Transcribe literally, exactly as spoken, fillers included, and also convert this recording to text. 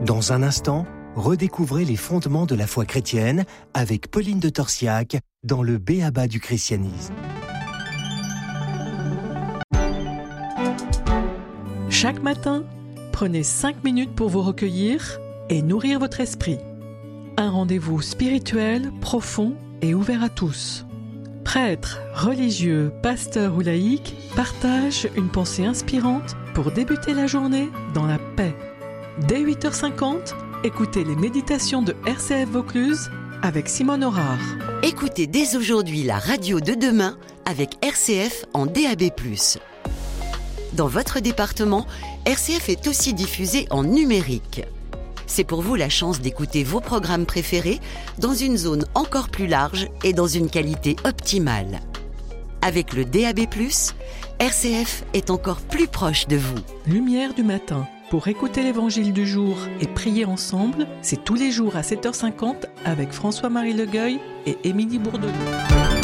Dans un instant, redécouvrez les fondements de la foi chrétienne avec Pauline de Torsiac dans le B.A.B A du christianisme. Chaque matin, prenez cinq minutes pour vous recueillir et nourrir votre esprit. Un rendez-vous spirituel, profond et ouvert à tous. Prêtres, religieux, pasteurs ou laïcs partagent une pensée inspirante pour débuter la journée dans la paix. Dès huit heures cinquante, écoutez les méditations de R C F Vaucluse avec Simone Aurard. Écoutez dès aujourd'hui la radio de demain avec R C F en D A B plus. Dans votre département, R C F est aussi diffusé en numérique. C'est pour vous la chance d'écouter vos programmes préférés dans une zone encore plus large et dans une qualité optimale. Avec le D A B plus, R C F est encore plus proche de vous. Lumière du matin. Pour écouter l'évangile du jour et prier ensemble, c'est tous les jours à sept heures cinquante avec François-Marie Legueil et Émilie Bourdonnais.